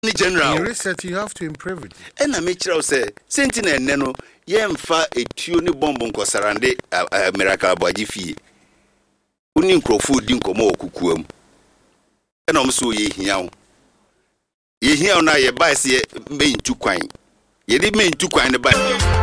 general. In research, you have to improve it. And I make sure say, Sentinel Neno, Yemfa a tune bombon cosarande America Bajifi. Uninko food dinko mo kukuum. And I'm so ye here. Ye here now, ye buy say main 2 coin. Ye did main 2 coin the buy.